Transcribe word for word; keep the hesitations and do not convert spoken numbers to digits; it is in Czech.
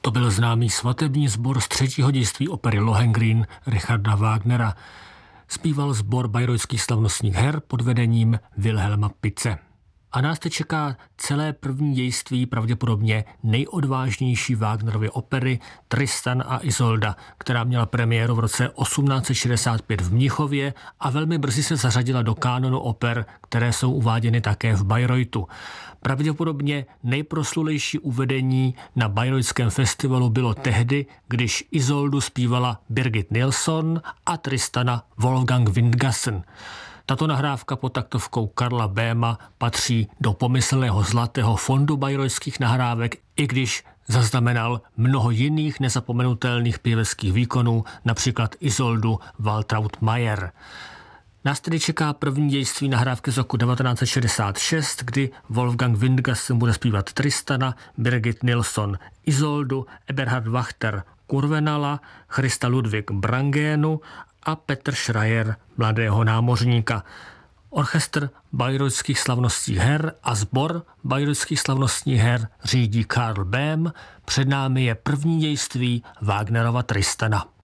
To byl známý svatební sbor z třetího dějství opery Lohengrin Richarda Wagnera. Zpíval sbor bayreuthských slavnostních her pod vedením Wilhelma Pitze. A nás teď čeká celé první dějství pravděpodobně nejodvážnější Wagnerovy opery Tristan a Isolda, která měla premiéru v roce osmnáct set šedesát pět v Mnichově a velmi brzy se zařadila do kánonu oper, které jsou uváděny také v Bayreuthu. Pravděpodobně nejproslulejší uvedení na Bayreutském festivalu bylo tehdy, když Isoldu zpívala Birgit Nilsson a Tristana Wolfgang Windgassen. Tato nahrávka pod taktovkou Karla Béma patří do pomyslného zlatého fondu bayreuthských nahrávek, i když zaznamenal mnoho jiných nezapomenutelných pěveckých výkonů, například Isoldu Waltraud Mayer. Nás tedy čeká první dějství nahrávky z roku devatenáct set šedesát šest, kdy Wolfgang Windgassen bude zpívat Tristana, Birgit Nilsson Isoldu, Eberhard Wachter Kurvenala, Christa Ludwig Brangénu a Petr Schreier, mladého námořníka. Orchestr bayreuthských slavnostních her a sbor bayreuthských slavnostních her řídí Karl Böhm. Před námi je první dějství Wagnerova Tristana.